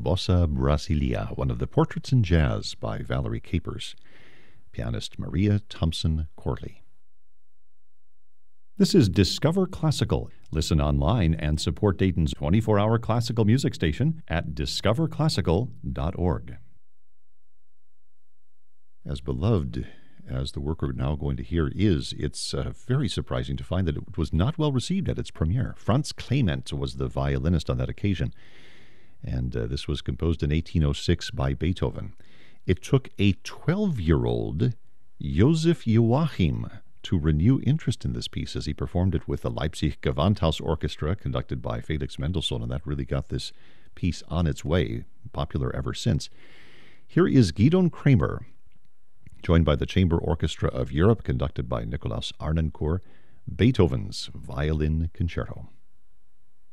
Bossa Brasilia, one of the portraits in jazz by Valerie Capers. Pianist Maria Thompson Corley. This is Discover Classical. Listen online and support Dayton's 24-hour classical music station at discoverclassical.org. As beloved as the work we're now going to hear is, it's very surprising to find that it was not well received at its premiere. Franz Clement was the violinist on that occasion, and this was composed in 1806 by Beethoven. It took a 12-year-old Joseph Joachim to renew interest in this piece as he performed it with the Leipzig Gewandhaus Orchestra, conducted by Felix Mendelssohn, and that really got this piece on its way, popular ever since. Here is Gidon Kremer, joined by the Chamber Orchestra of Europe, conducted by Nikolaus Arnoncourt, Beethoven's Violin Concerto.